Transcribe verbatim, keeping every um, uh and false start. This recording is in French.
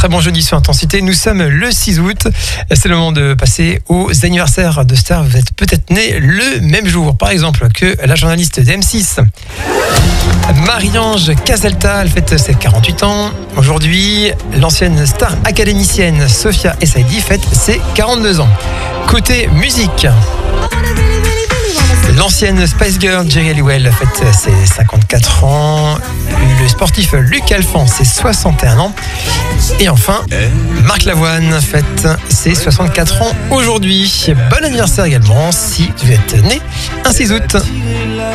très bon jeudi sur Intensité. Nous sommes le six août. C'est le moment de passer aux anniversaires de stars. Vous êtes peut-être nés le même jour, par exemple, que la journaliste de M six. Marie-Ange Caselta, elle fête ses quarante-huit ans. Aujourd'hui, l'ancienne star académicienne Sophia Essaidi fête ses quarante-deux ans. Côté musique, l'ancienne Spice Girl Geri Halliwell fête ses cinquante-quatre ans. Le sportif Luc Alphand ses soixante et un ans. Et enfin, Marc Lavoine fête ses soixante-quatre ans aujourd'hui. Bon anniversaire également si vous êtes né un six août.